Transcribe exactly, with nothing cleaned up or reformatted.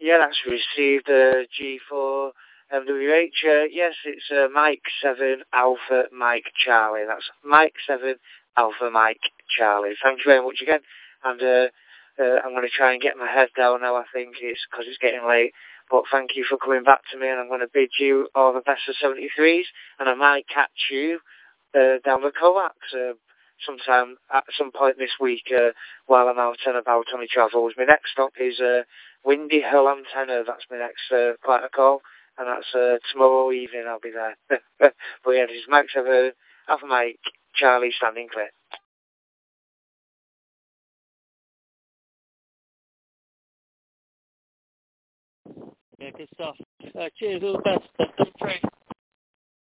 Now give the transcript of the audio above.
Yeah, that's received uh, G four M W H. Uh, yes, it's uh, Mike seven Alpha Mike Charlie. That's Mike seven Alpha Mike Charlie. Thank you very much again. And uh, uh, I'm going to try and get my head down now, I think, it's because it's getting late. But thank you for coming back to me, and I'm going to bid you all the best of seventy-threes, and I might catch you uh, down the coax uh, sometime at some point this week uh, while I'm out and about on my travels. My next stop is uh, Windy Hill Antenna. That's my next uh, part of call, and that's uh, tomorrow evening. I'll be there. But yeah, this is Max Ever, Alpha Mike, Charlie, standing clear. Yeah, good stuff. Uh, cheers, all the best. That's great.